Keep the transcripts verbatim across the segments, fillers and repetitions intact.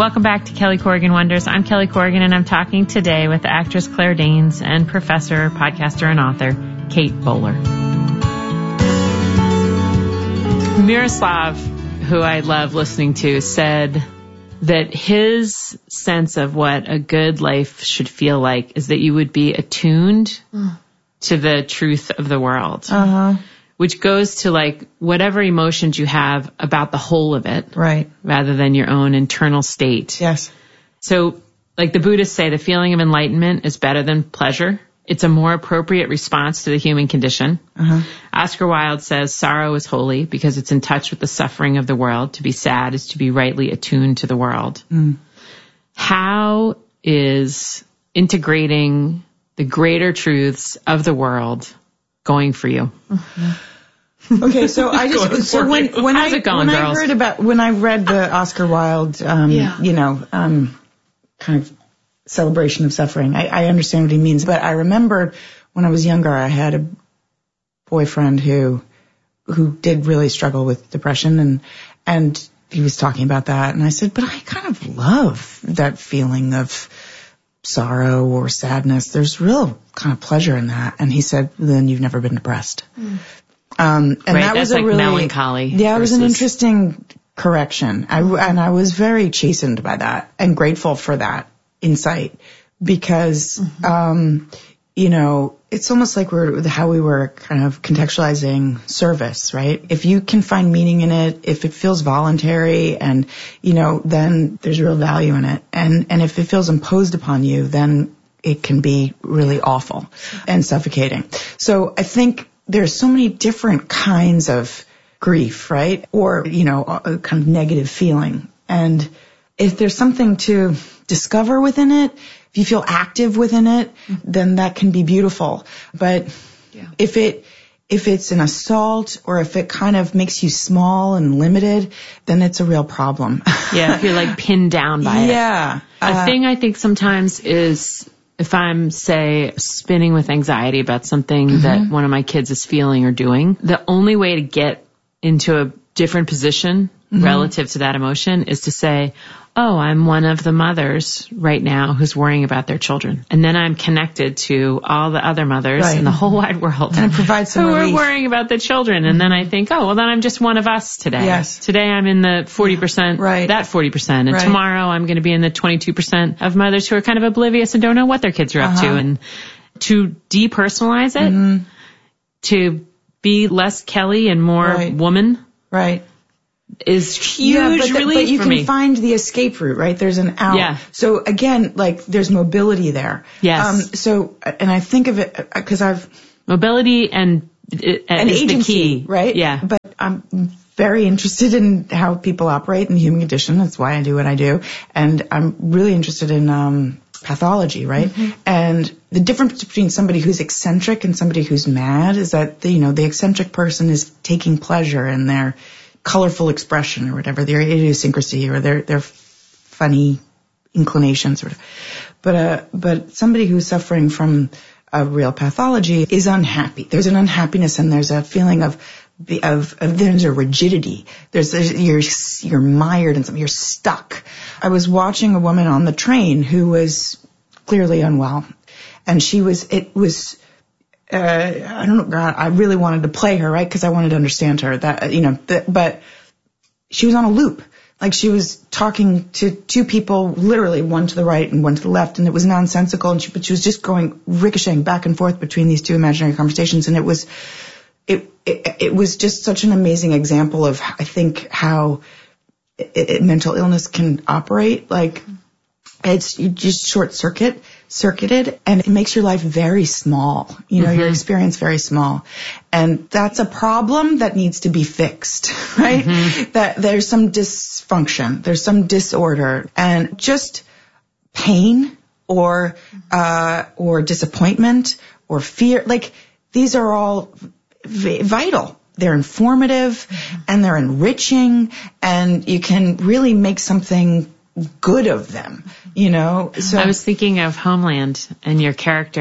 Welcome back to Kelly Corrigan Wonders. I'm Kelly Corrigan, and I'm talking today with actress Claire Danes and professor, podcaster, and author Kate Bowler. Miroslav, who I love listening to, said that his sense of what a good life should feel like is that you would be attuned mm. to the truth of the world. Uh-huh. Which goes to like whatever emotions you have about the whole of it. Right. Rather than your own internal state. Yes. So like the Buddhists say, the feeling of enlightenment is better than pleasure. It's a more appropriate response to the human condition. Uh-huh. Oscar Wilde says sorrow is holy because it's in touch with the suffering of the world. To be sad is to be rightly attuned to the world. Mm. How is integrating the greater truths of the world going for you? Mm-hmm. Okay, so I just so when when How's I it going, when girls? I heard about when I read the Oscar Wilde, um, Yeah. you know, um, kind of celebration of suffering, I, I understand what he means. But I remembered when I was younger, I had a boyfriend who who did really struggle with depression, and and he was talking about that, and I said, but I kind of love that feeling of sorrow or sadness. There's real kind of pleasure in that. And he said, then you've never been depressed. Mm. Um, and right, that that's was a like really, melancholy. Yeah, it was versus... an interesting correction. I, and I was very chastened by that and grateful for that insight because, mm-hmm. um, you know, it's almost like we're, how we were kind of contextualizing service, right? If you can find meaning in it, if it feels voluntary and, you know, then there's real value in it. And, and if it feels imposed upon you, then it can be really awful and suffocating. So I think there's so many different kinds of grief, right? Or, you know, a kind of negative feeling. And if there's something to discover within it, if you feel active within it, then that can be beautiful. But yeah. if it, if it's an assault or if it kind of makes you small and limited, then it's a real problem. Yeah, if you're like pinned down by yeah. it. Yeah. A uh, thing I think sometimes is if I'm, say, spinning with anxiety about something mm-hmm. that one of my kids is feeling or doing, the only way to get into a different position mm-hmm. relative to that emotion is to say, oh, I'm one of the mothers right now who's worrying about their children. And then I'm connected to all the other mothers right. in the whole wide world and it provides some who relief. are worrying about the children. And then I think, oh, well, then I'm just one of us today. Yes. Today I'm in the forty percent, right. that forty percent. And right. tomorrow I'm going to be in the twenty-two percent of mothers who are kind of oblivious and don't know what their kids are up uh-huh. to. And to depersonalize it, mm-hmm. to be less Kelly and more right. woman. Right. Is huge yeah, but the, relief but you for can me. find the escape route, right? There's an out. Yeah. So again, like there's mobility there. Yes. Um, so, and I think of it because I've mobility and it, and is agency, the key, right? Yeah. But I'm very interested in how people operate in the human condition. That's why I do what I do, and I'm really interested in um, pathology, right? Mm-hmm. And the difference between somebody who's eccentric and somebody who's mad is that the, you know the eccentric person is taking pleasure in their colorful expression or whatever, their idiosyncrasy or their their funny inclinations, or but uh but somebody who's suffering from a real pathology is unhappy. There's an unhappiness and there's a feeling of of, of there's a rigidity. There's, there's you're you're mired in something. You're stuck. I was watching a woman on the train who was clearly unwell, and she was it was. Uh, I don't know. God, I really wanted to play her, right? Because I wanted to understand her. That you know, the, but she was on a loop. Like she was talking to two people, literally one to the right and one to the left, and it was nonsensical. And she, but she was just going ricocheting back and forth between these two imaginary conversations, and it was, it it, it was just such an amazing example of I think how it, it, mental illness can operate. Like it's you just short circuit. circuited and it makes your life very small, you know, mm-hmm. your experience very small. And that's a problem that needs to be fixed, right? Mm-hmm. That there's some dysfunction, there's some disorder, and just pain or, uh, or disappointment or fear, like these are all v- vital. They're informative mm-hmm. and they're enriching, and you can really make something good of them, you know. So I was thinking of Homeland and your character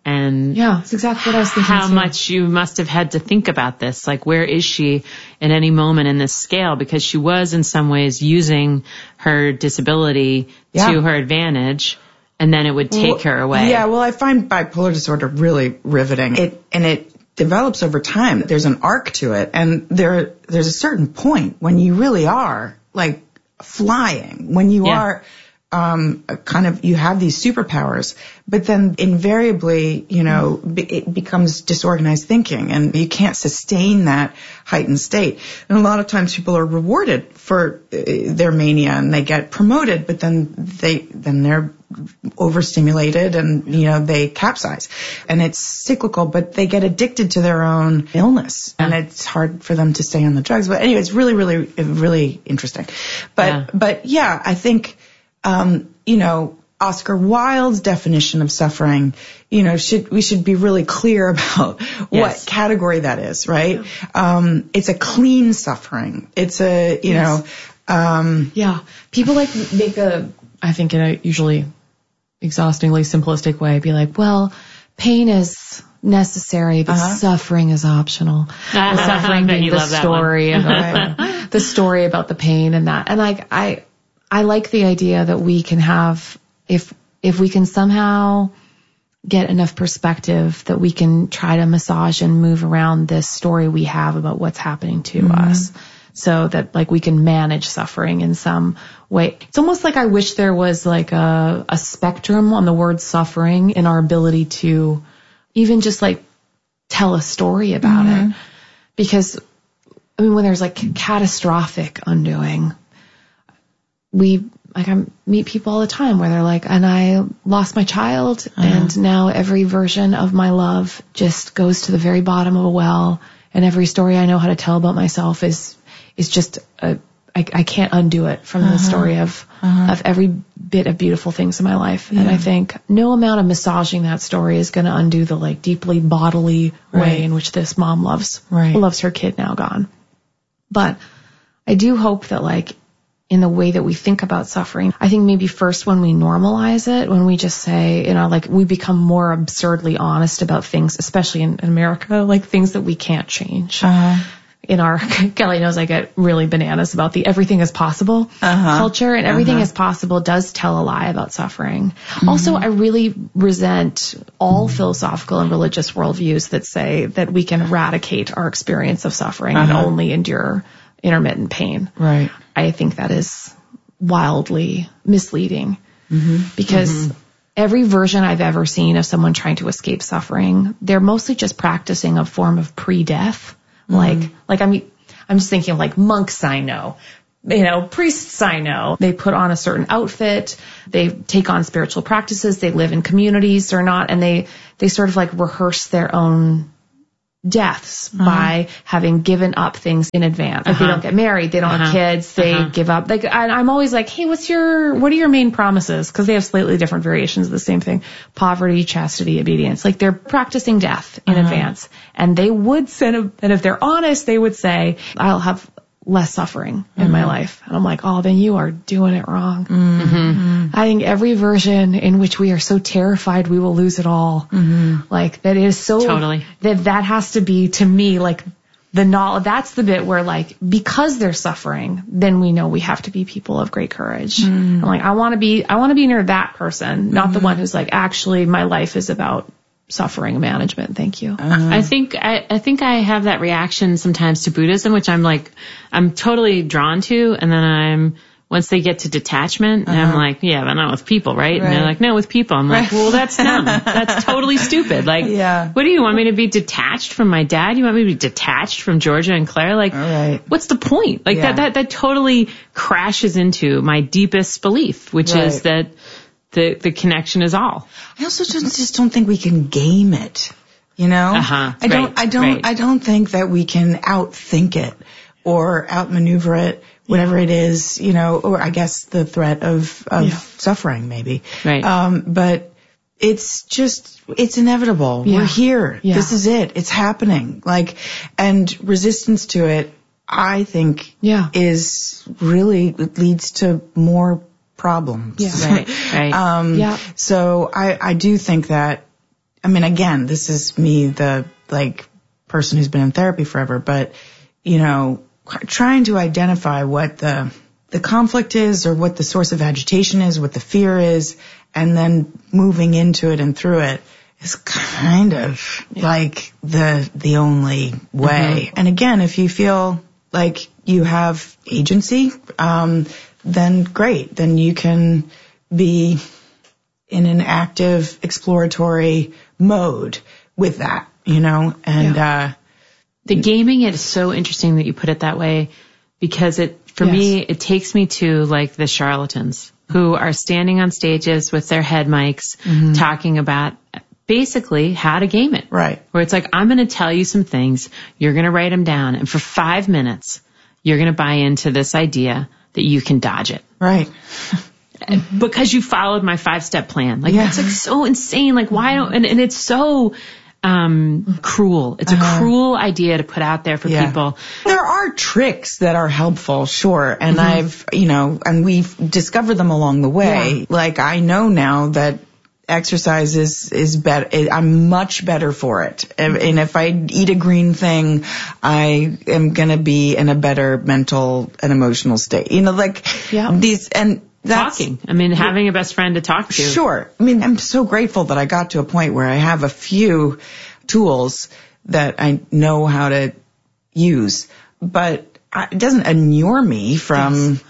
And yeah, that's exactly what I was thinking. How too. much you must have had to think about this. Like, where is she at any moment in this scale? Because she was in some ways using her disability yeah. to her advantage, and then it would take well, her away. Yeah, well, I find bipolar disorder really riveting. It and it develops over time. There's an arc to it, and there there's a certain point when you really are like flying, when you yeah. are um kind of, you have these superpowers, but then invariably, you know, it becomes disorganized thinking, and you can't sustain that heightened state. And a lot of times people are rewarded for their mania and they get promoted, but then they then they're overstimulated and, you know, they capsize. And it's cyclical, but they get addicted to their own illness, and it's hard for them to stay on the drugs. But anyway, it's really, really, really interesting. But, yeah. but yeah, I think, um, you know, Oscar Wilde's definition of suffering, you know, should, we should be really clear about yes. what category that is, right? Um, it's a clean suffering. It's a, you yes. know, um, yeah. People like make a, I think in a usually exhaustingly simplistic way, be like, well, pain is necessary, but uh-huh. suffering is optional. Uh-huh. The suffering being the story about the, the story about the pain and that. And like, I, I like the idea that we can have, if, if we can somehow get enough perspective that we can try to massage and move around this story we have about what's happening to mm-hmm. us, so that like we can manage suffering in some way. It's almost like I wish there was like a, a spectrum on the word suffering in our ability to even just like tell a story about mm-hmm. it. Because I mean, when there's like catastrophic undoing, we, like I meet people all the time where they're like, and I lost my child uh-huh. and now every version of my love just goes to the very bottom of a well, and every story I know how to tell about myself is is just a, I, I can't undo it from uh-huh. the story of uh-huh. of every bit of beautiful things in my life. Yeah. And I think no amount of massaging that story is going to undo the like deeply bodily right. way in which this mom loves right. loves her kid now gone. But I do hope that like in the way that we think about suffering, I think maybe first when we normalize it, when we just say, you know, like we become more absurdly honest about things, especially in, in America, like things that we can't change. Uh-huh. In our, Kelly knows I get really bananas about the everything is possible uh-huh. culture, and everything uh-huh. is possible does tell a lie about suffering. Mm-hmm. Also, I really resent all mm-hmm. philosophical and religious worldviews that say that we can eradicate our experience of suffering uh-huh. and only endure intermittent pain. Right. I think that is wildly misleading mm-hmm. because mm-hmm. every version I've ever seen of someone trying to escape suffering, they're mostly just practicing a form of pre-death. Mm-hmm. Like, like I mean, I'm just thinking of like monks I know, you know, priests I know. They put on a certain outfit, they take on spiritual practices, they live in communities or not, and they, they sort of like rehearse their own deaths uh-huh. by having given up things in advance. Like uh-huh. they don't get married, they don't uh-huh. have kids, they uh-huh. give up. Like, I, I'm always like, hey, what's your, what are your main promises? Because they have slightly different variations of the same thing. Poverty, chastity, obedience. Like they're practicing death in uh-huh. advance. And they would send a, and if they're honest, they would say, I'll have less suffering in mm-hmm. my life. And I'm like, oh, then you are doing it wrong. Mm-hmm. I think every version in which we are so terrified we will lose it all, mm-hmm. like that is so, totally. that that has to be to me, like the knowledge, that's the bit where like, because they're suffering, then we know we have to be people of great courage. Mm-hmm. I'm like, I want to be, I want to be near that person, not mm-hmm. the one who's like, actually my life is about suffering management. Thank you. Uh-huh. I think I, I think I have that reaction sometimes to Buddhism, which I'm like, I'm totally drawn to, and then I'm once they get to detachment, uh-huh. and I'm like, yeah, but not with people, right? right? And they're like, no, with people. I'm like, well, that's dumb. That's totally stupid. Like, yeah. what do you want me to be detached from my dad? You want me to be detached from Georgia and Claire? Like, right. what's the point? Like yeah. that that that totally crashes into my deepest belief, which right. is that the the connection is all. I also just, just don't think we can game it, you know? Uh-huh. I don't, right. I don't, right. I don't think that we can outthink it or outmaneuver it, whatever yeah. it is, you know, or I guess the threat of, of yeah. suffering maybe. Right. Um, but it's just, it's inevitable. Yeah. We're here. Yeah. This is it. It's happening. Like, and resistance to it, I think, yeah. is really, it leads to more problems. Yeah. Right. Right. Um, yeah. So I, I do think that I mean, again, this is me, the like person who's been in therapy forever, but, you know, trying to identify what the the conflict is or what the source of agitation is, what the fear is, and then moving into it and through it is kind of yeah. like the the only way. Mm-hmm. And again, if you feel like you have agency, um, then great. Then you can be in an active exploratory mode with that, you know, and yeah. uh the gaming is so interesting that you put it that way, because it, for yes. me, it takes me to like the charlatans who are standing on stages with their head mics mm-hmm. talking about basically how to game it. Right. Where it's like, I'm going to tell you some things, you're going to write them down, and for five minutes, you're going to buy into this idea that you can dodge it. Right. Because you followed my five-step plan. Like, yeah. that's like so insane. Like, why don't, and, and it's so, um, cruel. It's a uh-huh. cruel idea to put out there for yeah. people. There are tricks that are helpful, sure. And mm-hmm. I've, you know, and we've discovered them along the way. Yeah. Like, I know now that exercise is, is better. I'm much better for it. Mm-hmm. And if I eat a green thing, I am going to be in a better mental and emotional state. You know, like yeah. these, and, That's, talking. I mean, having a best friend to talk to. Sure. I mean, I'm so grateful that I got to a point where I have a few tools that I know how to use, but it doesn't inure me from yes.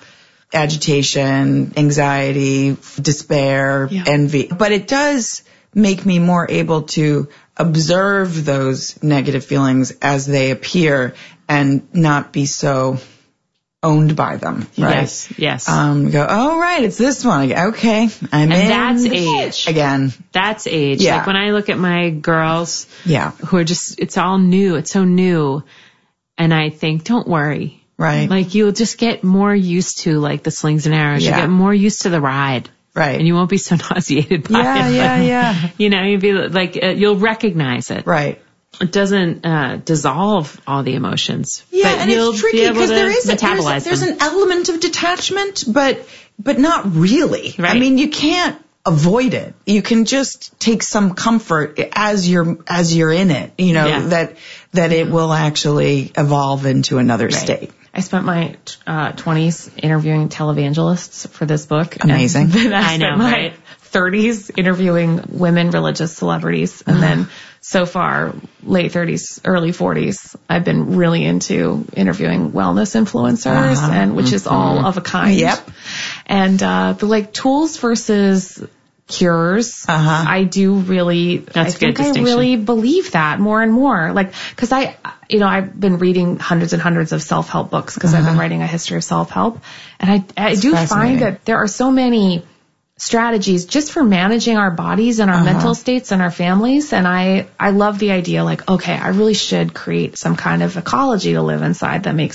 agitation, anxiety, despair, yeah. envy. But it does make me more able to observe those negative feelings as they appear and not be so owned by them, right? Yes, yes. Um, go, oh, right, it's this one. Okay, I'm and in. And that's age. Again. That's age. Yeah. Like when I look at my girls yeah. who are just, it's all new. It's so new. And I think, don't worry. Right. Like you'll just get more used to like the slings and arrows. Yeah. You'll get more used to the ride. Right. And you won't be so nauseated by yeah, it. Yeah, yeah, yeah. You know, you'll be like, uh, you'll recognize it. Right. It doesn't uh, dissolve all the emotions. Yeah, but and you'll it's tricky because there is a, metabolize there's, a, there's them. an element of detachment, but but not really. Right. I mean, you can't avoid it. You can just take some comfort as you're as you're in it. You know yeah. that that it will actually evolve into another right. state. I spent my uh, twenties interviewing televangelists for this book. Amazing. And then I, I spent know, my right? thirties interviewing women religious celebrities, and uh-huh. then so far, late thirties, early forties, I've been really into interviewing wellness influencers, uh-huh. and which mm-hmm. is all of a kind. Yep. And uh, the like tools versus cures. Uh-huh. I do really, That's I think I really believe that more and more. Like, cause I, you know, I've been reading hundreds and hundreds of self-help books because uh-huh. I've been writing a history of self-help. And I, I do find that there are so many strategies just for managing our bodies and our uh-huh. mental states and our families. And I, I love the idea like, okay, I really should create some kind of ecology to live inside that makes